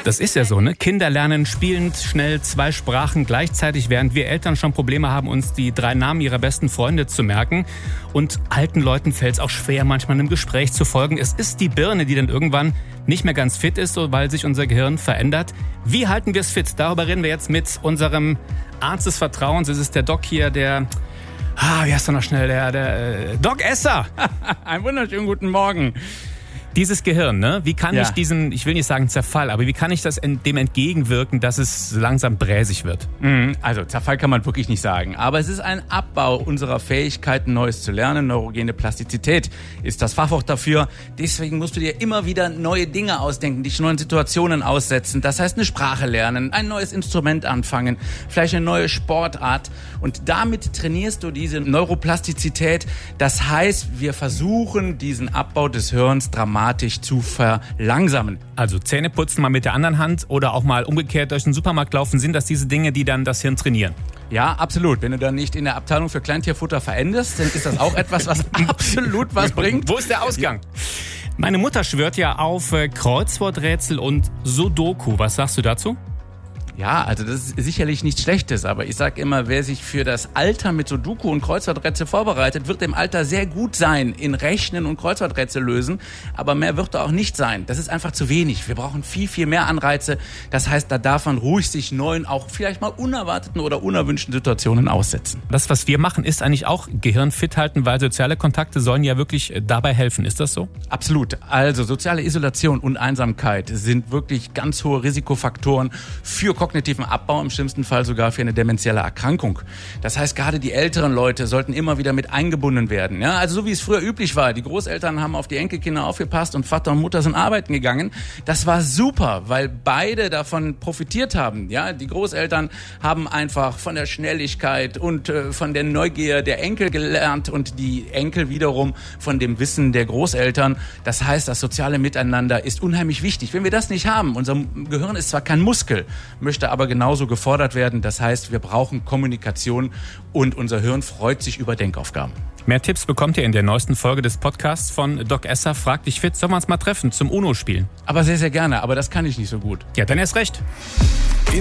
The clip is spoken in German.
Das ist ja so, ne? Kinder lernen spielend schnell 2 Sprachen gleichzeitig, während wir Eltern schon Probleme haben, uns die 3 Namen ihrer besten Freunde zu merken. Und alten Leuten fällt es auch schwer, manchmal einem Gespräch zu folgen. Es ist die Birne, die dann irgendwann nicht mehr ganz fit ist, weil sich unser Gehirn verändert. Wie halten wir es fit? Darüber reden wir jetzt mit unserem Arzt des Vertrauens. Es ist der Doc hier, der... wie heißt er noch schnell? Der Doc Esser. Einen wunderschönen guten Morgen. Dieses Gehirn, ne? Wie kann ich diesen, ich will nicht sagen Zerfall, aber wie kann ich dem entgegenwirken, dass es langsam bräsig wird? Also Zerfall kann man wirklich nicht sagen, aber es ist ein Abbau unserer Fähigkeiten, Neues zu lernen. Neurogene Plastizität ist das Fachwort dafür. Deswegen musst du dir immer wieder neue Dinge ausdenken, dich neuen Situationen aussetzen. Das heißt, eine Sprache lernen, ein neues Instrument anfangen, vielleicht eine neue Sportart. Und damit trainierst du diese Neuroplastizität. Das heißt, wir versuchen, diesen Abbau des Hirns dramatisch zu verlangsamen. Also Zähne putzen mal mit der anderen Hand oder auch mal umgekehrt durch den Supermarkt laufen, sind das diese Dinge, die dann das Hirn trainieren? Ja, absolut. Wenn du dann nicht in der Abteilung für Kleintierfutter verendest, dann ist das auch etwas, was absolut was bringt. Wo ist der Ausgang? Ja. Meine Mutter schwört ja auf Kreuzworträtsel und Sudoku. Was sagst du dazu? Ja, also das ist sicherlich nichts Schlechtes, aber ich sag immer, wer sich für das Alter mit Sudoku und Kreuzworträtsel vorbereitet, wird im Alter sehr gut sein in Rechnen und Kreuzworträtsel lösen, aber mehr wird er auch nicht sein. Das ist einfach zu wenig. Wir brauchen viel, viel mehr Anreize. Das heißt, da darf man ruhig sich neuen, auch vielleicht mal unerwarteten oder unerwünschten Situationen aussetzen. Das, was wir machen, ist eigentlich auch Gehirn fit halten, weil soziale Kontakte sollen ja wirklich dabei helfen. Ist das so? Absolut. Also soziale Isolation und Einsamkeit sind wirklich ganz hohe Risikofaktoren für kognitiven Abbau, im schlimmsten Fall sogar für eine dementielle Erkrankung. Das heißt, gerade die älteren Leute sollten immer wieder mit eingebunden werden. Ja, also so wie es früher üblich war. Die Großeltern haben auf die Enkelkinder aufgepasst und Vater und Mutter sind arbeiten gegangen. Das war super, weil beide davon profitiert haben. Ja, die Großeltern haben einfach von der Schnelligkeit und von der Neugier der Enkel gelernt und die Enkel wiederum von dem Wissen der Großeltern. Das heißt, das soziale Miteinander ist unheimlich wichtig. Wenn wir das nicht haben, unser Gehirn ist zwar kein Muskel, möchte aber genauso gefordert werden. Das heißt, wir brauchen Kommunikation und unser Hirn freut sich über Denkaufgaben. Mehr Tipps bekommt ihr in der neuesten Folge des Podcasts von Doc Esser. Frag dich fit, sollen wir uns mal treffen zum UNO-Spielen? Aber sehr, sehr gerne. Aber das kann ich nicht so gut. Ja, dann erst recht.